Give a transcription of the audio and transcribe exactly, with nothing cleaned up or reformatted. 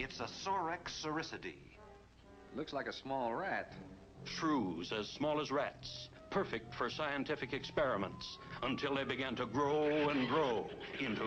It's a Sorex cericidae. Looks like a small rat. Shrews as small as rats, perfect for scientific experiments, until they began to grow and grow into